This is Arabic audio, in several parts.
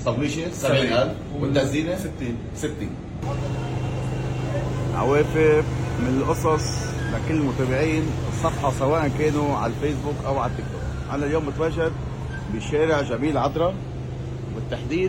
صبليشه 70000 والتزيينه 60. عوافر من القصص لكل متابعين الصفحة سواء كانوا على الفيسبوك أو على التيك توك. أنا اليوم متواجد بشارع جميل عطرة، بالتحديد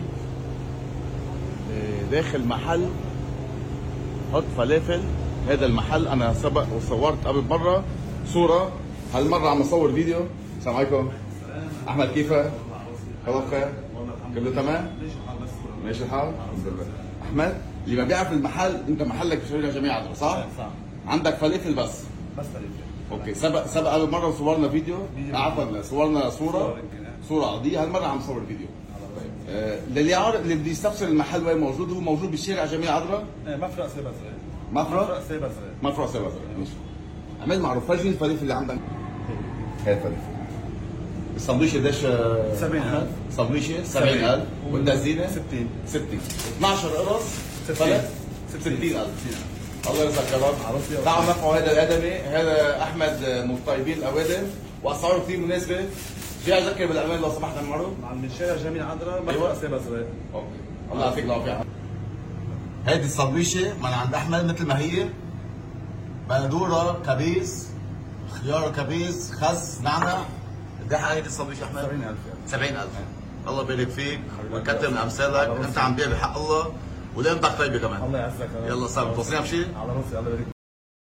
داخل محل حط فلافل. هذا المحل أنا سبق وصورت قبل مرة صورة، هالمرة عم أصور فيديو. السلام عليكم. أحمد كيفك؟ الله بخير؟ كله تمام؟ ماشي الحال؟ الحمد لله. أحمد اللي ما بيعرف المحل، أنت محلك بشارع جميل عطرة صح؟ صح. عندك فلافل بس فلافل. اوكي. سبق قبل مره صورنا فيديو، عفوا صورنا صوره عاديه. هالمره عم نصور فيديو. للي عارف اللي بده يستفسر المحل وين موجود، هو موجود بالشارع جميل عطرة. مفرق سيبزرق. مفرق سيبزرق. ماشي. عمل معروف. فرجيني الفلافل اللي عندك. هاي الفلافل. السندويشه قديش؟ 70000. سندويشه 70000 والتزيينه 60. 12 قرص فلت 60000. الله يرزقك يا رب. تعالوا نرفعوا هذا الادمي. هذا احمد من طيبين الاوادم واسعاره كثير مناسبه. جاي اذكر بالعنوان لو سمحت المعروف. من شارع جميل عذرا مفرق سيبزرق. اوكي. الله يعطيك العافيه. هيدي السندويشه من عند احمد مثل ما هي، بندوره كبيس، خيار كبيس، خس، نعنع. قد ايه هيدي السندويشه احمد؟ 70000. الله يبارك فيك ويكثر من امثالك. انت عم تبيع بحق الله ولقمتك طيبه كمان. الله يعزك. يلا صار توصينا بشيء؟ على راسي. الله يبارك.